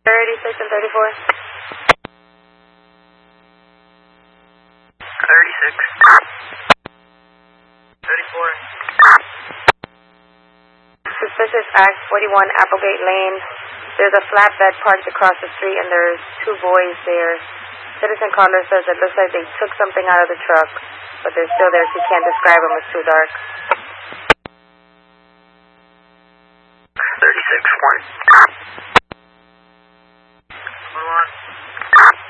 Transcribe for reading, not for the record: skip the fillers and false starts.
36 and 34. 36. 34. Suspicious Act 41 Applegate Lane. There's a flatbed parked across the street and there's two boys there. Citizen caller says it looks like they took something out of the truck, but they're still there. She can't describe them. It's too dark. 36, 1.